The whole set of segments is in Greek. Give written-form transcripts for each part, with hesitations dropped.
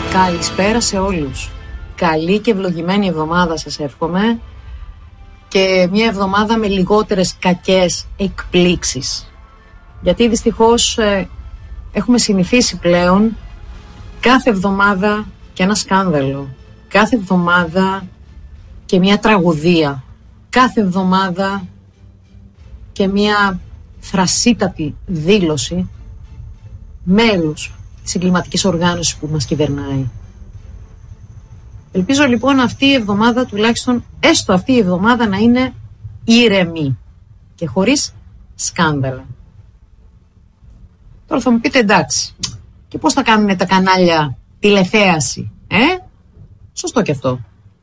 Καλησπέρα σε όλους. Καλή και ευλογημένη εβδομάδα σας εύχομαι και μια εβδομάδα με λιγότερες κακές εκπλήξεις. Γιατί δυστυχώς έχουμε συνηθίσει πλέον κάθε εβδομάδα και ένα σκάνδαλο. Κάθε εβδομάδα και μια τραγωδία. Κάθε εβδομάδα και μια θρασίτατη δήλωση μέλους της εγκληματικής οργάνωσης που μας κυβερνάει. Ελπίζω λοιπόν αυτή η εβδομάδα, τουλάχιστον έστω αυτή η εβδομάδα, να είναι ήρεμη και χωρίς σκάνδαλα. Τώρα θα μου πείτε, εντάξει, και πώς θα κάνουν τα κανάλια τηλεθέαση, Σωστό και αυτό.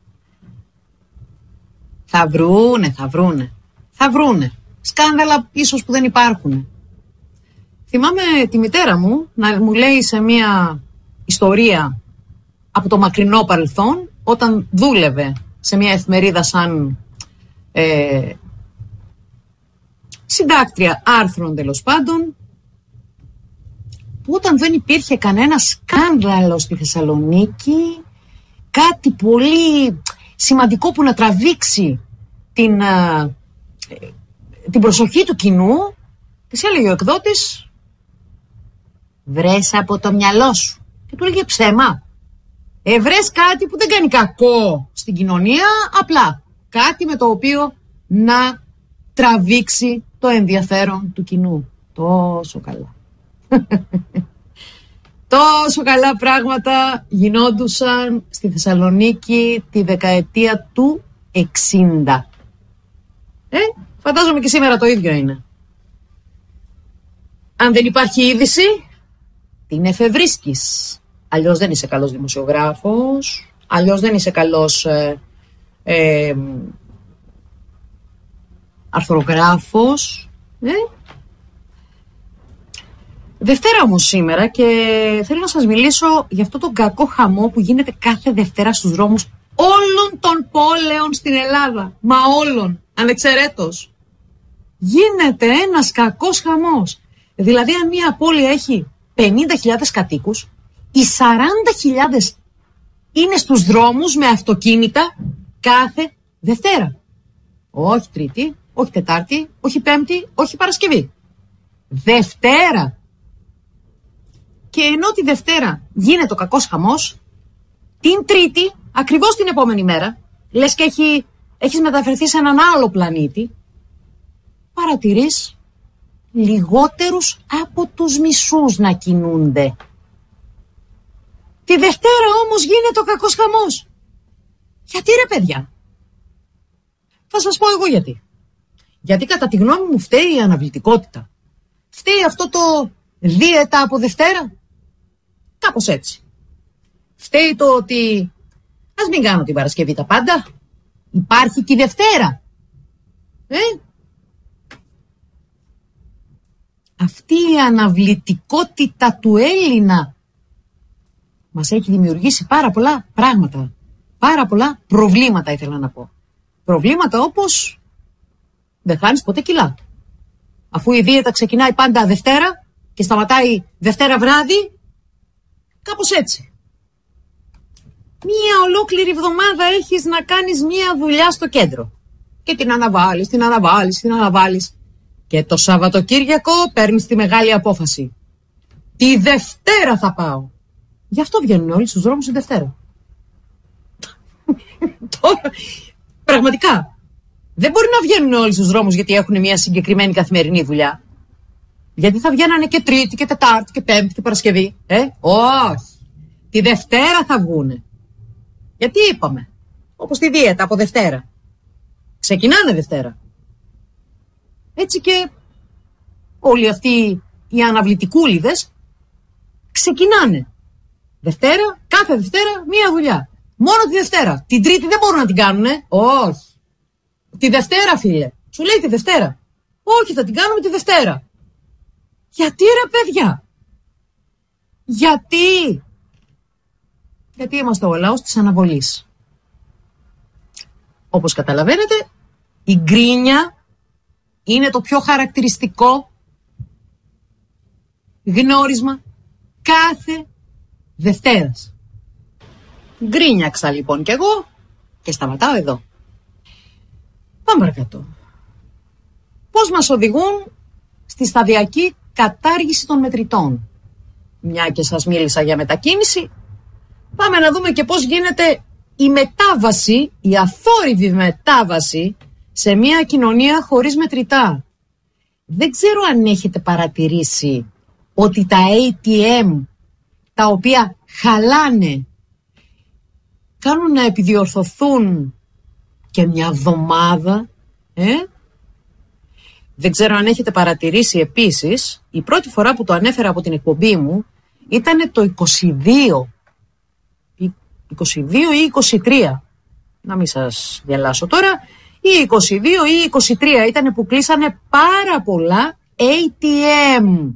Θα βρούνε. Σκάνδαλα ίσως που δεν υπάρχουν. Θυμάμαι τη μητέρα μου να μου λέει σε μια ιστορία από το μακρινό παρελθόν, όταν δούλευε σε μια εφημερίδα σαν συντάκτρια άρθρων, τέλος πάντων, που όταν δεν υπήρχε κανένα σκάνδαλο στη Θεσσαλονίκη, κάτι πολύ σημαντικό που να τραβήξει την προσοχή του κοινού, της έλεγε ο εκδότης, βρες από το μυαλό σου. Και του έλεγε ψέμα. Βρες κάτι που δεν κάνει κακό στην κοινωνία, απλά κάτι με το οποίο να τραβήξει το ενδιαφέρον του κοινού. Τόσο καλά. Τόσο καλά πράγματα γινόντουσαν στη Θεσσαλονίκη τη δεκαετία του 60. Φαντάζομαι και σήμερα το ίδιο είναι. Αν δεν υπάρχει είδηση, την εφευρίσκεις. Αλλιώς δεν είσαι καλός δημοσιογράφος, αλλιώς δεν είσαι καλός αρθρογράφος. Δευτέρα όμως σήμερα, και θέλω να σας μιλήσω για αυτό τον κακό χαμό που γίνεται κάθε Δευτέρα στους δρόμους όλων των πόλεων στην Ελλάδα. Μα όλων, ανεξαιρέτως. Γίνεται ένας κακός χαμός. Δηλαδή αν μια πόλη έχει 50.000 κατοίκους, οι 40.000 είναι στους δρόμους με αυτοκίνητα κάθε Δευτέρα. Όχι Τρίτη, όχι Τετάρτη, όχι Πέμπτη, όχι Παρασκευή. Δευτέρα. Και ενώ τη Δευτέρα γίνεται ο κακός χαμός, την Τρίτη, ακριβώς την επόμενη μέρα, λες και έχεις μεταφερθεί σε έναν άλλο πλανήτη, παρατηρείς λιγότερους από τους μισούς να κινούνται. Τη Δευτέρα όμως γίνεται ο κακός χαμός. Γιατί ρε παιδιά? Θα σας πω εγώ γιατί. Γιατί κατά τη γνώμη μου φταίει η αναβλητικότητα. Φταίει αυτό το δίαιτα από Δευτέρα. Κάπως έτσι. Φταίει το ότι ας μην κάνω την Παρασκευή τα πάντα. Υπάρχει και η Δευτέρα. Αυτή η αναβλητικότητα του Έλληνα μας έχει δημιουργήσει πάρα πολλά πράγματα. Πάρα πολλά προβλήματα, ήθελα να πω. Προβλήματα όπως δεν χάνεις ποτέ κιλά. Αφού η δίαιτα ξεκινάει πάντα Δευτέρα και σταματάει Δευτέρα βράδυ, κάπως έτσι. Μία ολόκληρη εβδομάδα έχεις να κάνεις μία δουλειά στο κέντρο. Και την αναβάλεις. Και το Σαββατοκύριακο παίρνεις τη μεγάλη απόφαση. Τη Δευτέρα θα πάω. Γι' αυτό βγαίνουν όλοι στους δρόμους τη Δευτέρα. Τώρα, πραγματικά, δεν μπορεί να βγαίνουν όλοι στους δρόμους γιατί έχουν μια συγκεκριμένη καθημερινή δουλειά. Γιατί θα βγαίνανε και Τρίτη και Τετάρτη και Πέμπτη και Παρασκευή. Όχι. Τη Δευτέρα θα βγούνε. Γιατί είπαμε, όπως τη δίαιτα από Δευτέρα. Ξεκινάνε Δευτέρα. Έτσι και όλοι αυτοί οι αναβλητικούλιδες ξεκινάνε. Δευτέρα, κάθε Δευτέρα μία δουλειά. Μόνο τη Δευτέρα. Την Τρίτη δεν μπορούν να την κάνουνε. Όχι. Τη Δευτέρα, φίλε. Σου λέει τη Δευτέρα. Όχι, θα την κάνουμε τη Δευτέρα. Γιατί ρε παιδιά? Γιατί είμαστε ο λαός της αναβολής. Όπως καταλαβαίνετε, η γκρίνια είναι το πιο χαρακτηριστικό γνώρισμα κάθε Δευτέρας. Γκρίνιαξα λοιπόν κι εγώ και σταματάω εδώ. Πάμε παρακάτω. Πώς μας οδηγούν στη σταδιακή κατάργηση των μετρητών? Μια και σας μίλησα για μετακίνηση, πάμε να δούμε και πώς γίνεται η μετάβαση, η αθόρυβη μετάβαση σε μια κοινωνία χωρίς μετρητά. Δεν ξέρω αν έχετε παρατηρήσει ότι τα ATM, τα οποία χαλάνε, κάνουν να επιδιορθωθούν και μια εβδομάδα. Δεν ξέρω αν έχετε παρατηρήσει επίσης, η πρώτη φορά που το ανέφερα από την εκπομπή μου ήταν το 22 ή 23, να μην σας διαλάσω τώρα, ή 22 ή 23 ήταν που κλείσανε πάρα πολλά ATM.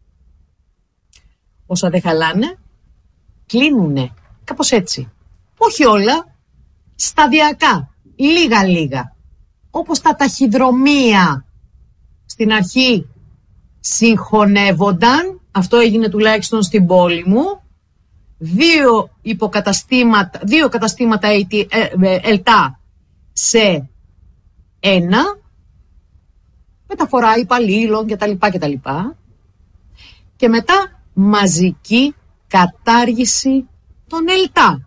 Όσα δεν χαλάνε, κλείνουνε, κάπως έτσι. Όχι όλα, σταδιακά, λίγα-λίγα. Όπως τα ταχυδρομεία. Στην αρχή συγχωνεύονταν, αυτό έγινε τουλάχιστον στην πόλη μου, δύο καταστήματα ΕΛΤΑ σε ένα, μεταφορά υπαλλήλων κτλ. Και μετά μαζική κατάργηση των ΕΛΤΑ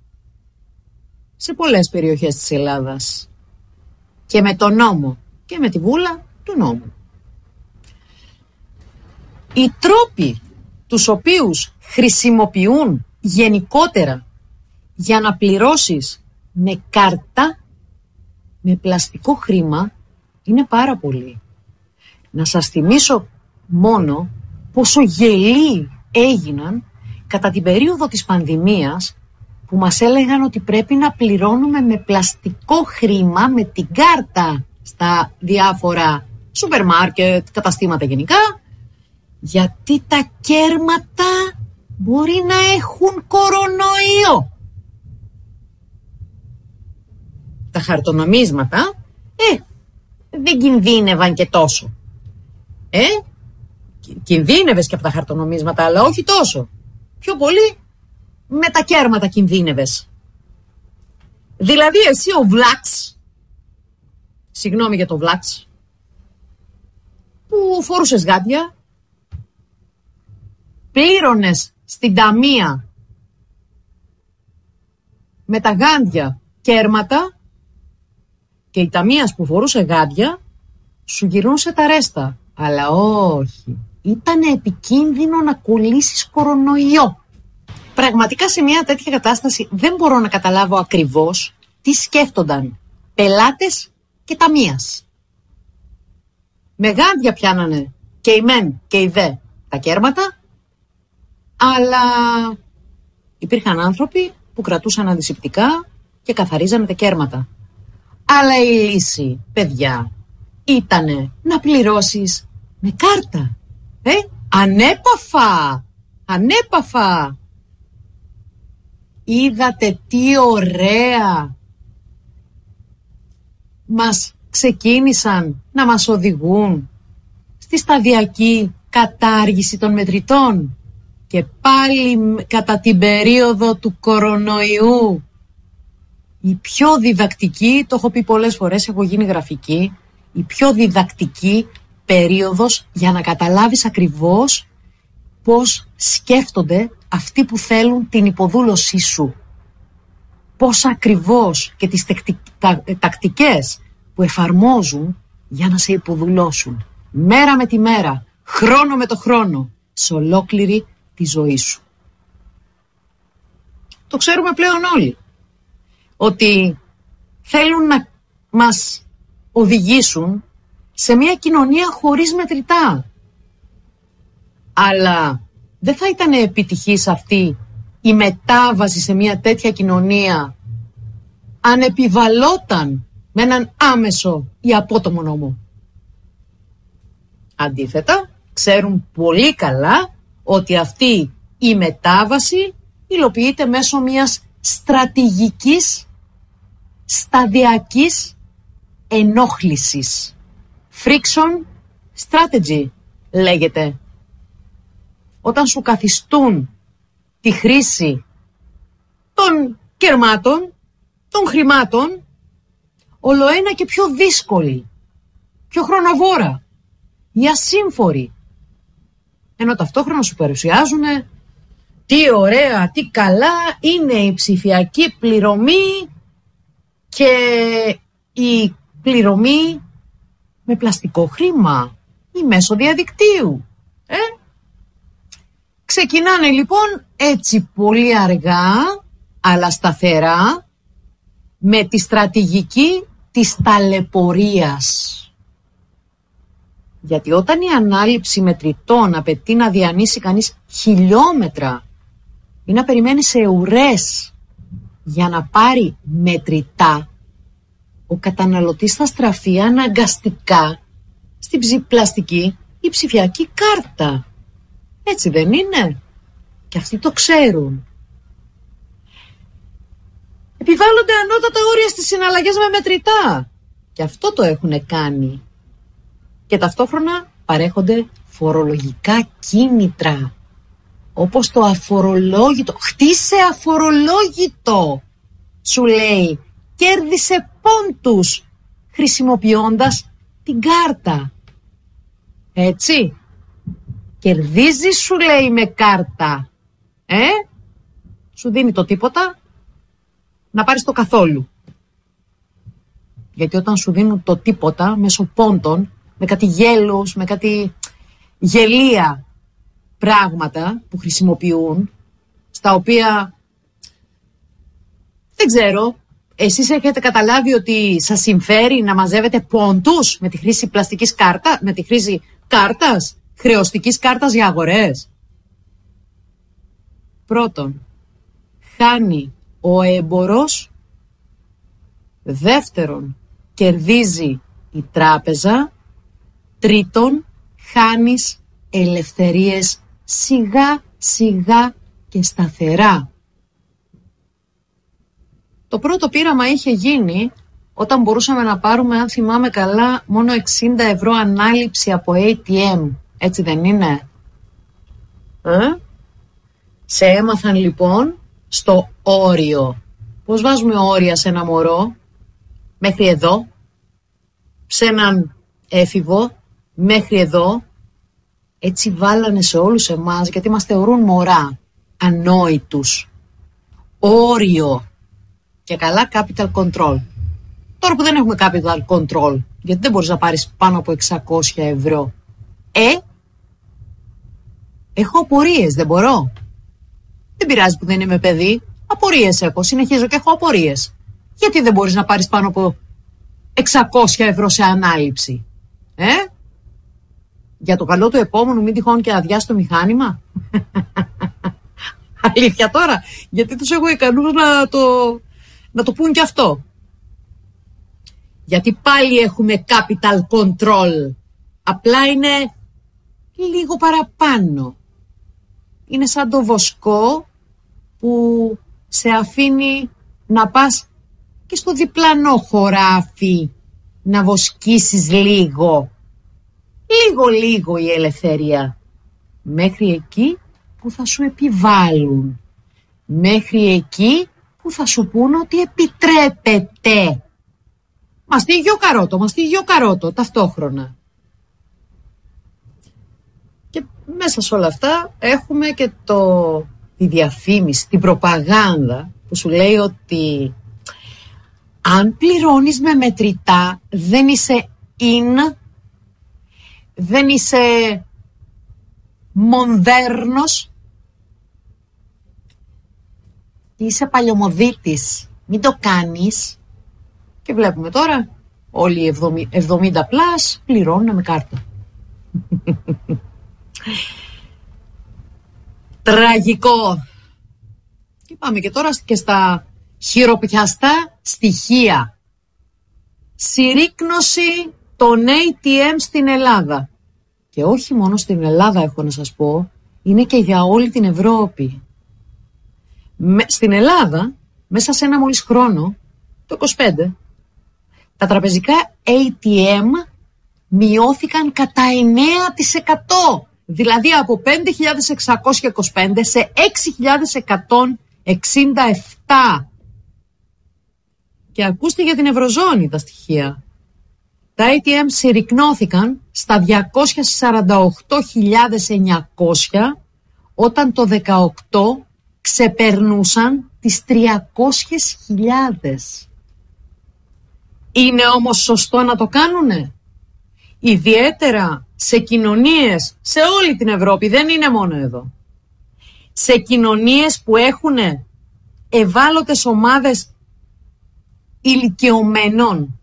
σε πολλές περιοχές της Ελλάδας και με τον νόμο και με τη βούλα του νόμου. Οι τρόποι τους οποίους χρησιμοποιούν γενικότερα για να πληρώσεις με κάρτα, με πλαστικό χρήμα, είναι πάρα πολλοί. Να σας θυμίσω μόνο πόσο γελοί έγιναν κατά την περίοδο της πανδημίας, που μας έλεγαν ότι πρέπει να πληρώνουμε με πλαστικό χρήμα, με την κάρτα στα διάφορα σούπερ μάρκετ, καταστήματα γενικά, γιατί τα κέρματα μπορεί να έχουν κορονοϊό. Τα χαρτονομίσματα, δεν κινδύνευαν και τόσο. Κινδύνευες και από τα χαρτονομίσματα, αλλά όχι τόσο. Πιο πολύ με τα κέρματα κινδύνευες. Δηλαδή εσύ ο Βλάξ, συγγνώμη για το Βλάξ, που φορούσες γάντια, πλήρωνες στην ταμεία με τα γάντια κέρματα και η ταμείας που φορούσε γάντια σου γυρνούσε τα ρέστα. Αλλά όχι, ήταν επικίνδυνο να κολλήσεις κορονοϊό. Πραγματικά σε μια τέτοια κατάσταση δεν μπορώ να καταλάβω ακριβώς τι σκέφτονταν πελάτες και ταμείας. Με γάντια πιάνανε και οι μεν και οι δε τα κέρματα, αλλά υπήρχαν άνθρωποι που κρατούσαν αντισηπτικά και καθαρίζανε τα κέρματα. Αλλά η λύση, παιδιά, ήτανε να πληρώσεις με κάρτα. Ανέπαφα. Είδατε τι ωραία μας ξεκίνησαν να μας οδηγούν στη σταδιακή κατάργηση των μετρητών. Και πάλι κατά την περίοδο του κορονοϊού, η πιο διδακτική, το έχω πει πολλές φορές, έχω γίνει γραφική, η πιο διδακτική περίοδος για να καταλάβεις ακριβώς πώς σκέφτονται αυτοί που θέλουν την υποδούλωσή σου. Πώς ακριβώς και τις τακτικές που εφαρμόζουν για να σε υποδουλώσουν. Μέρα με τη μέρα, χρόνο με το χρόνο, σε ολόκληρη τη ζωή σου. Το ξέρουμε πλέον όλοι. Ότι θέλουν να μας οδηγήσουν σε μια κοινωνία χωρίς μετρητά. Αλλά δεν θα ήταν επιτυχής αυτή η μετάβαση σε μια τέτοια κοινωνία αν επιβαλόταν με έναν άμεσο ή απότομο νόμο. Αντίθετα, ξέρουν πολύ καλά ότι αυτή η μετάβαση υλοποιείται μέσω μιας στρατηγικής, σταδιακής ενόχλησης. Friction strategy λέγεται. Όταν σου καθιστούν τη χρήση των των κερμάτων, των χρημάτων, ολοένα και πιο δύσκολη, πιο χρονοβόρα, η ασύμφορη. Ενώ ταυτόχρονα σου παρουσιάζουν τι ωραία, τι καλά είναι η ψηφιακή πληρωμή και η πληρωμή με πλαστικό χρήμα ή μέσω διαδικτύου. Ξεκινάνε λοιπόν έτσι πολύ αργά αλλά σταθερά με τη στρατηγική της ταλαιπωρίας. Γιατί όταν η ανάληψη μετρητών απαιτεί να διανύσει κανείς χιλιόμετρα ή να περιμένει σε ουρές για να πάρει μετρητά, ο καταναλωτής θα στραφεί αναγκαστικά στην πλαστική ή ψηφιακή κάρτα. Έτσι δεν είναι? Και αυτοί το ξέρουν. Επιβάλλονται ανώτατα όρια στις συναλλαγές με μετρητά. Και αυτό το έχουν κάνει. Και ταυτόχρονα παρέχονται φορολογικά κίνητρα. Όπως το αφορολόγητο. Χτίσε αφορολόγητο, σου λέει. Κέρδισε πόντους χρησιμοποιώντας την κάρτα. Έτσι. Κερδίζει, σου λέει, με κάρτα. Σου δίνει το τίποτα να πάρεις το καθόλου. Γιατί όταν σου δίνουν το τίποτα μέσω πόντων, με κάτι γέλους, με κάτι γελία πράγματα που χρησιμοποιούν, στα οποία δεν ξέρω, εσείς έχετε καταλάβει ότι σας συμφέρει να μαζεύετε πόντους με τη χρήση πλαστικής κάρτα, με τη χρήση κάρτας, χρεωστικής κάρτας για αγορές? Πρώτον, χάνει ο έμπορος. Δεύτερον, κερδίζει η τράπεζα. Τρίτον, χάνεις ελευθερίες σιγά σιγά και σταθερά. Το πρώτο πείραμα είχε γίνει όταν μπορούσαμε να πάρουμε, αν θυμάμαι καλά, μόνο 60 ευρώ ανάληψη από ATM. Έτσι δεν είναι? Σε έμαθαν λοιπόν στο όριο. Πώς βάζουμε όρια σε ένα μωρό? Μέχρι εδώ. Σε έναν έφηβο μέχρι εδώ. Έτσι βάλανε σε όλους εμάς, γιατί μας θεωρούν μωρά, ανόητους. Όριο. Και καλά capital control. Τώρα που δεν έχουμε capital control, γιατί δεν μπορείς να πάρεις πάνω από 600 ευρώ? Έχω απορίες, δεν μπορώ? Δεν πειράζει που δεν είμαι παιδί. Απορίες έχω, συνεχίζω και έχω απορίες. Γιατί δεν μπορείς να πάρεις πάνω από 600 ευρώ σε ανάληψη? Για το καλό του επόμενου, μην τυχόν και αδειάσει το μηχάνημα. Αλήθεια τώρα, γιατί τους έχω ικανούς να το πούν και αυτό. Γιατί πάλι έχουμε capital control. Απλά είναι λίγο παραπάνω. Είναι σαν το βοσκό που σε αφήνει να πας και στο διπλανό χωράφι να βοσκήσεις λίγο. Λίγο η ελευθερία. Μέχρι εκεί που θα σου επιβάλλουν. Μέχρι εκεί που θα σου πούν ότι επιτρέπεται. Μαστίγιο καρότο ταυτόχρονα. Και μέσα σε όλα αυτά έχουμε και τη διαφήμιση, την προπαγάνδα που σου λέει ότι αν πληρώνεις με μετρητά δεν είσαι δεν είσαι μοντέρνος, είσαι παλιωμοδίτης, μην το κάνεις. Και βλέπουμε τώρα όλοι οι 70 πλάς πληρώνουν με κάρτα. Τραγικό. Και πάμε και τώρα και στα χειροπιαστά στοιχεία. Συρρίκνωση των ATM στην Ελλάδα. Και όχι μόνο στην Ελλάδα, έχω να σας πω, είναι και για όλη την Ευρώπη. Στην Ελλάδα, μέσα σε ένα μόλις χρόνο, το 25, τα τραπεζικά ATM μειώθηκαν κατά 9%. Δηλαδή από 5.625 σε 6.169. 67. Και ακούστε για την Ευρωζώνη τα στοιχεία. Τα ATM συρρικνώθηκαν στα 248.900 όταν το 18 ξεπερνούσαν τις 300.000. Είναι όμως σωστό να το κάνουνε? Ιδιαίτερα σε κοινωνίες, σε όλη την Ευρώπη, δεν είναι μόνο εδώ. Σε κοινωνίες που έχουν ευάλωτες ομάδες ηλικιωμένων.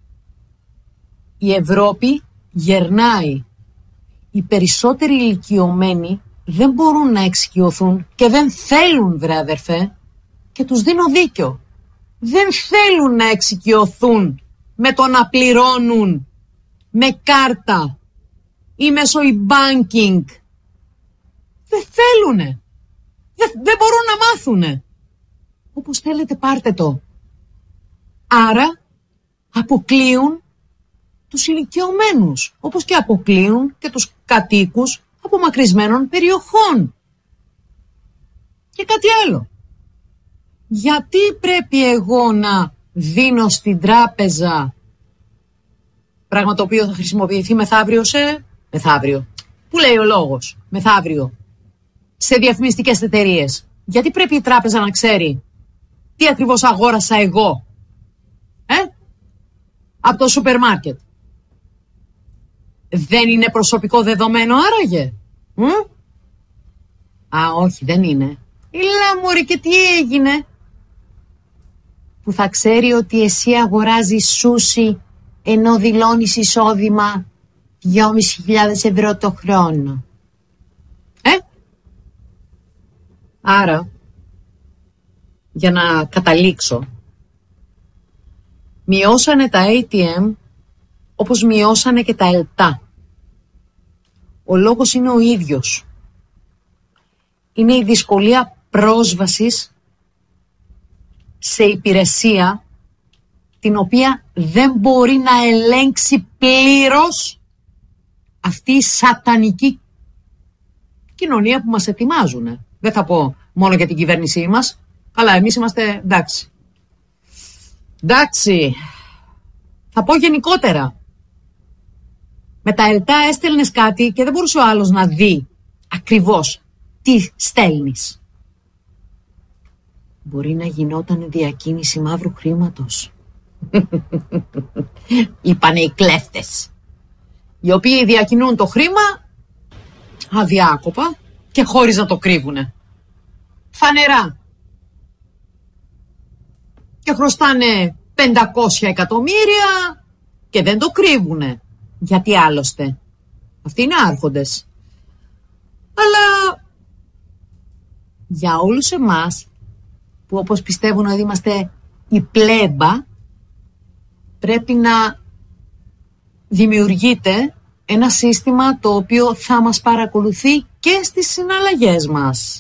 Η Ευρώπη γερνάει. Οι περισσότεροι ηλικιωμένοι δεν μπορούν να εξοικειωθούν και δεν θέλουν, βρε αδερφέ, και τους δίνω δίκιο. Δεν θέλουν να εξοικειωθούν με το να πληρώνουν με κάρτα ή μέσω e-banking. Δεν θέλουνε. Δεν μπορούν να μάθουνε. Όπως θέλετε πάρτε το. Άρα αποκλείουν τους ηλικιωμένους, όπως και αποκλείουν και τους κατοίκους απομακρυσμένων περιοχών. Και κάτι άλλο. Γιατί πρέπει εγώ να δίνω στην τράπεζα, πράγμα το οποίο θα χρησιμοποιηθεί μεθαύριο μεθαύριο. Πού λέει ο λόγος? Μεθαύριο. Σε διαφημιστικές εταιρείες. Γιατί πρέπει η τράπεζα να ξέρει τι ακριβώς αγόρασα εγώ από το σούπερ μάρκετ? Δεν είναι προσωπικό δεδομένο άραγε? Όχι, δεν είναι. Ηλά μωρή, και τι έγινε? Που θα ξέρει ότι εσύ αγοράζεις σούσι ενώ δηλώνεις εισόδημα 2.500 ευρώ το χρόνο. Άρα, για να καταλήξω, μειώσανε τα ATM όπως μειώσανε και τα ΕΛΤΑ. Ο λόγος είναι ο ίδιος. Είναι η δυσκολία πρόσβασης σε υπηρεσία την οποία δεν μπορεί να ελέγξει πλήρως αυτή η σατανική κοινωνία που μας ετοιμάζουν. Δεν θα πω μόνο για την κυβέρνησή μας, αλλά εμείς είμαστε εντάξει. Εντάξει, θα πω γενικότερα. Με τα ΕΛΤΑ έστελνες κάτι και δεν μπορούσε ο άλλος να δει ακριβώς τι στέλνεις. Μπορεί να γινόταν διακίνηση μαύρου χρήματος. Είπανε οι κλέφτες, οι οποίοι διακινούν το χρήμα αδιάκοπα και χωρίς να το κρύβουνε. Φανερά. Και χρωστάνε 500 εκατομμύρια και δεν το κρύβουνε. Γιατί άλλωστε αυτοί είναι άρχοντες. Αλλά για όλους εμάς που όπως πιστεύουν ότι είμαστε η πλέμπα, πρέπει να δημιουργείται ένα σύστημα το οποίο θα μας παρακολουθεί και στις συναλλαγές μας.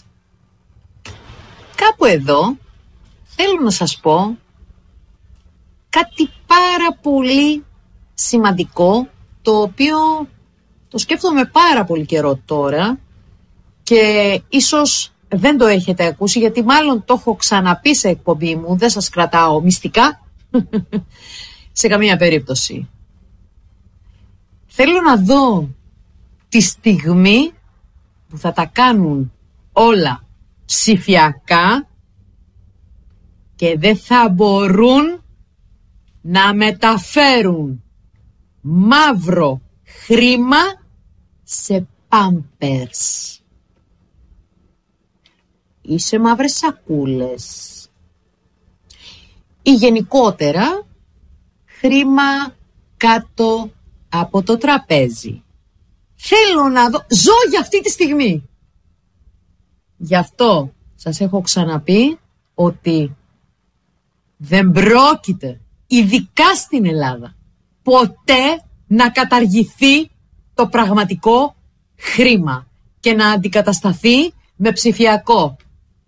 Κάπου εδώ θέλω να σας πω κάτι πάρα πολύ σημαντικό, το οποίο το σκέφτομαι πάρα πολύ καιρό τώρα και ίσως δεν το έχετε ακούσει, γιατί μάλλον το έχω ξαναπεί σε εκπομπή μου, δεν σας κρατάω μυστικά σε καμία περίπτωση. Θέλω να δω τη στιγμή που θα τα κάνουν όλα ψηφιακά και δεν θα μπορούν να μεταφέρουν μαύρο χρήμα σε πάμπερς ή σε μαύρες σακούλες ή γενικότερα χρήμα κάτω από το τραπέζι. Θέλω να δω, ζω για αυτή τη στιγμή. Γι' αυτό σας έχω ξαναπεί ότι δεν πρόκειται, ειδικά στην Ελλάδα, ποτέ να καταργηθεί το πραγματικό χρήμα και να αντικατασταθεί με ψηφιακό.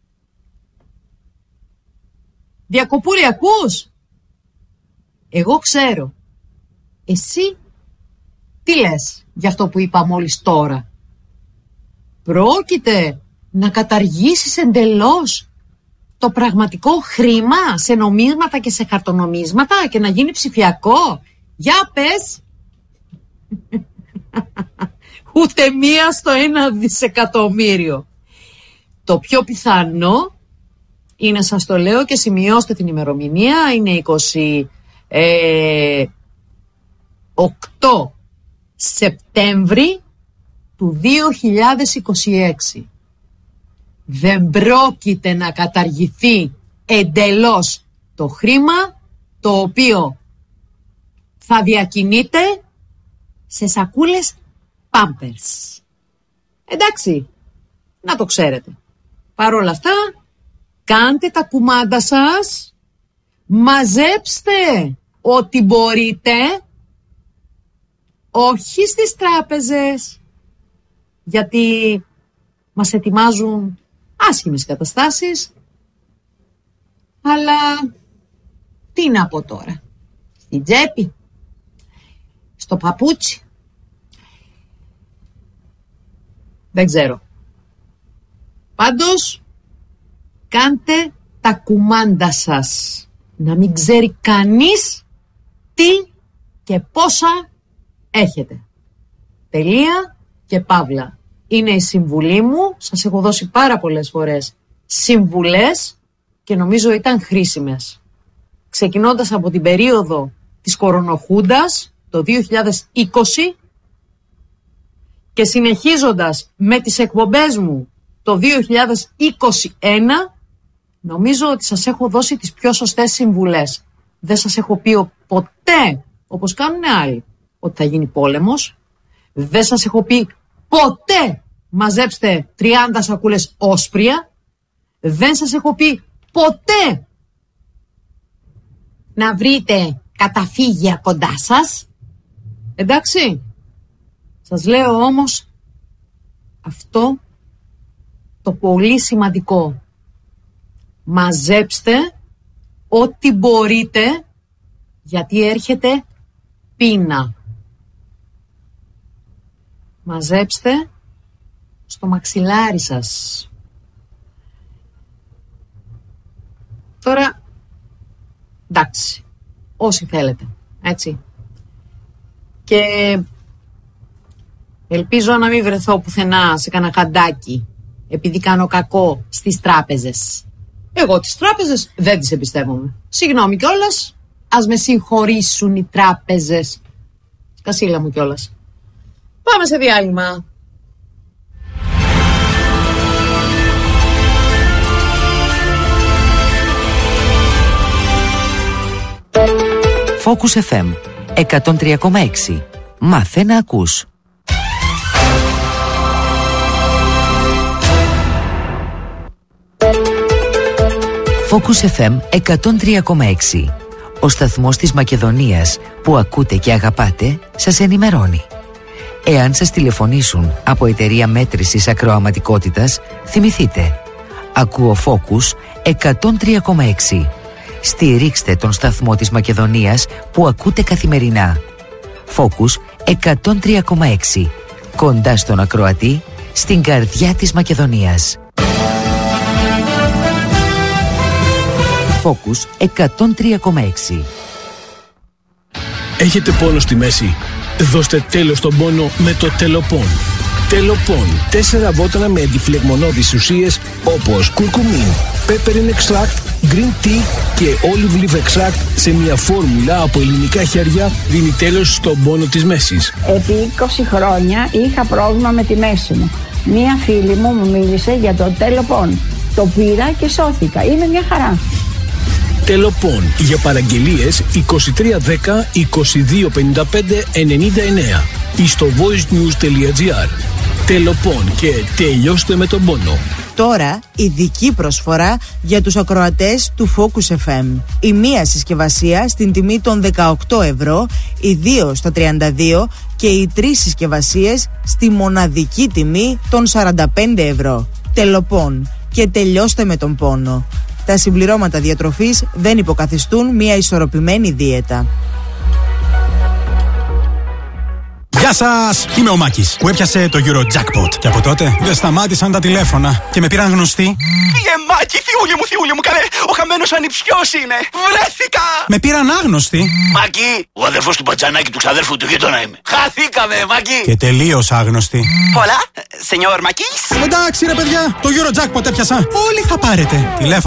Διακοπούλη, ακούς? Εγώ ξέρω. Εσύ τι λες για αυτό που είπα μόλις τώρα? Πρόκειται να καταργήσεις εντελώς το πραγματικό χρήμα σε νομίσματα και σε χαρτονομίσματα και να γίνει ψηφιακό? Για πες. Ούτε μία στο 1 δισεκατομμύριο. Το πιο πιθανό είναι, σας το λέω και σημειώστε την ημερομηνία, είναι 28 Σεπτέμβρη του 2026. Δεν πρόκειται να καταργηθεί εντελώς το χρήμα, το οποίο θα διακινείται σε σακούλες Pampers. Εντάξει, να το ξέρετε. Παρ' όλα αυτά, κάντε τα κουμάντα σας, μαζέψτε ό,τι μπορείτε, όχι στις τράπεζες, γιατί μας ετοιμάζουν άσχημες καταστάσεις, αλλά τι να πω τώρα, στην τσέπη, στο παπούτσι, δεν ξέρω. Πάντως, κάντε τα κουμάντα σας, να μην ξέρει κανείς τι και πόσα έχετε. Τελεία και παύλα. Είναι η συμβουλή μου, σας έχω δώσει πάρα πολλές φορές συμβουλές και νομίζω ήταν χρήσιμες. Ξεκινώντας από την περίοδο της κορονοχούντας, το 2020, και συνεχίζοντας με τις εκπομπές μου το 2021, νομίζω ότι σας έχω δώσει τις πιο σωστές συμβουλές. Δεν σας έχω πει ποτέ, όπως κάνουν άλλοι, ότι θα γίνει πόλεμος. Δεν σας έχω πει ποτέ μαζέψτε 30 σακούλες όσπρια. Δεν σας έχω πει ποτέ να βρείτε καταφύγια κοντά σας. Εντάξει. Σας λέω όμως αυτό το πολύ σημαντικό. Μαζέψτε ό,τι μπορείτε, γιατί έρχεται πείνα. Μαζέψτε στο μαξιλάρι σας. Τώρα, εντάξει, όσοι θέλετε, έτσι. Και ελπίζω να μην βρεθώ πουθενά σε κανένα χαντάκι επειδή κάνω κακό στις τράπεζες. Εγώ τις τράπεζες δεν τις εμπιστεύομαι. Συγγνώμη κιόλας, ας με συγχωρήσουν οι τράπεζες. Σκασίλα μου κιόλας. Πάμε σε διάλειμμα. Focus FM 103,6. Μάθε να ακούς. Focus FM 103,6. Ο σταθμός της Μακεδονίας που ακούτε και αγαπάτε σας ενημερώνει. Εάν σας τηλεφωνήσουν από εταιρεία μέτρησης ακροαματικότητας, θυμηθείτε. Ακούω Focus 103,6. Στηρίξτε τον σταθμό της Μακεδονίας που ακούτε καθημερινά. Focus 103,6. Κοντά στον ακροατή, στην καρδιά της Μακεδονίας. Focus 103,6. Έχετε πόνο στη μέση? Δώστε τέλος στον πόνο με το Τελοπών. Τελοπών. 4 βότανα με αντιφλεγμονώδεις ουσίες όπως κουρκουμίν, peppermint extract, green tea και olive leaf extract σε μια φόρμουλα από ελληνικά χέρια δίνει τέλος στον πόνο της μέσης. Επί 20 χρόνια είχα πρόβλημα με τη μέση μου. Μία φίλη μου μίλησε για το Τελοπών. Το πήρα και σώθηκα. Είναι μια χαρά. Τελοπών. Για παραγγελίες 2310 2255 99 ή στο voicenews.gr. Τελοπών και τελειώστε με τον πόνο. Τώρα ειδική προσφορά για τους ακροατές του Focus FM. Η μία συσκευασία στην τιμή των 18 ευρώ, οι 2 στα 32 και οι 3 συσκευασίες στη μοναδική τιμή των 45 ευρώ. Τελοπών και τελειώστε με τον πόνο. Τα συμπληρώματα διατροφής δεν υποκαθιστούν μια ισορροπημένη δίαιτα. Γεια σας! Είμαι ο Μάκης που έπιασε το Eurojackpot. Και από τότε δεν σταμάτησαν τα τηλέφωνα και με πήραν γνωστοί. Μάκη, θειούλη μου, καλέ! Ο χαμένος ανιψιός είναι! Βρέθηκα! Με πήραν άγνωστοι. Μάκη, ο αδερφός του Πατζανάκη του ξαδέρφου του γείτονα είμαι. Χαθήκαμε, Μάκη! Και τελείως άγνωστοι. Hola, señor Μάκης. Εντάξει ρε παιδιά, το Eurojackpot έπιασα. Όλοι θα πάρετε. Τηλέφωνο.